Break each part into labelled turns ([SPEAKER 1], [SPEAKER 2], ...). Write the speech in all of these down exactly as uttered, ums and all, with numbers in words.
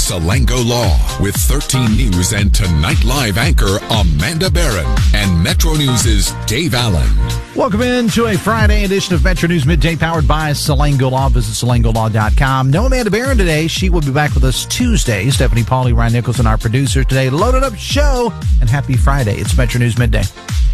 [SPEAKER 1] Salango Law with thirteen News and Tonight Live anchor Amanda Barron and Metro News' Dave Allen.
[SPEAKER 2] Welcome into a Friday edition of Metro News Midday powered by Salango Law. Visit salango law dot com. No Amanda Barron today. She will be back with us Tuesday. Stephanie Pauly, Ryan Nicholson, our producer today. Loaded up show and happy Friday. It's Metro News Midday.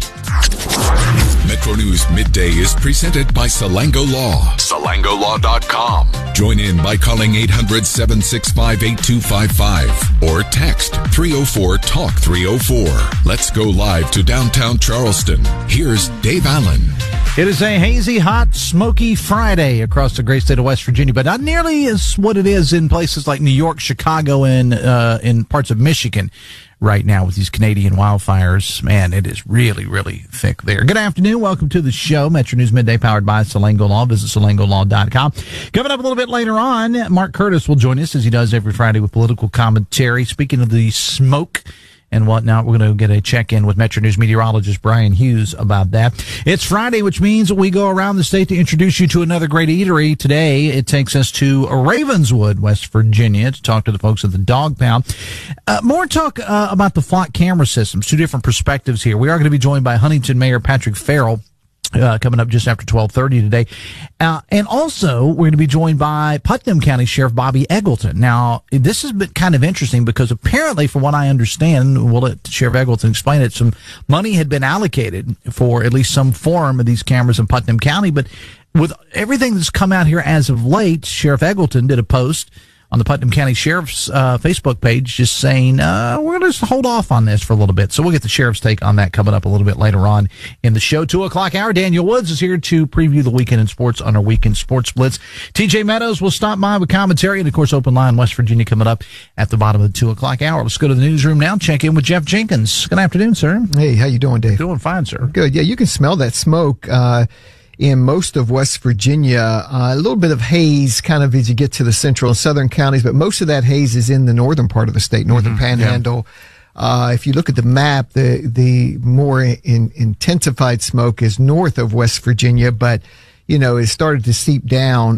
[SPEAKER 1] Metro News Midday is presented by Salango Law. salango law dot com. Join in by calling eight hundred, seven six five, eight two five five or text three oh four, talk three oh four. Let's go live to downtown Charleston. Here's Dave Allen.
[SPEAKER 2] It is a hazy, hot, smoky Friday across the great state of West Virginia, but not nearly as what it is in places like New York, Chicago, and uh, in parts of Michigan right now with these Canadian wildfires. Man, it is really, really thick there. Good afternoon. Welcome to the show. Metro News Midday powered by Salango Law. Visit salango law dot com. Coming up a little bit later on, Mark Curtis will join us as he does every Friday with political commentary. Speaking of the smoke and whatnot, we're going to get a check-in with Metro News meteorologist Brian Hughes about that. It's Friday, which means we go around the state to introduce you to another great eatery. Today, it takes us to Ravenswood, West Virginia, to talk to the folks at the Dog Pound. Uh, more talk uh, about the flock camera systems, two different perspectives here. We are going to be joined by Huntington Mayor Patrick Farrell, Uh, coming up just after twelve thirty today. Uh, and also, we're going to be joined by Putnam County Sheriff Bobby Eggleton. Now, this has been kind of interesting because apparently, from what I understand, we'll let Sheriff Eggleton explain it, some money had been allocated for at least some form of these cameras in Putnam County. But with everything that's come out here as of late, Sheriff Eggleton did a post on the Putnam County Sheriff's uh, Facebook page just saying, uh, we're going to hold off on this for a little bit. So we'll get the Sheriff's take on that coming up a little bit later on in the show. Two o'clock hour, Daniel Woods is here to preview the weekend in sports on our Weekend Sports Blitz. T J Meadows will stop by with commentary and, of course, Open Line West Virginia coming up at the bottom of the two o'clock hour. Let's go to the newsroom now, check in with Jeff Jenkins. Good afternoon, sir.
[SPEAKER 3] Hey, how you doing, Dave?
[SPEAKER 2] Doing fine, sir.
[SPEAKER 3] Good. Yeah, you can smell that smoke uh in most of West Virginia. Uh, a little bit of haze kind of as you get to the central and southern counties, but most of that haze is in the northern part of the state, northern mm-hmm, panhandle. Yeah. Uh, if you look at the map, the the more in, intensified smoke is north of West Virginia, but, you know, it started to seep down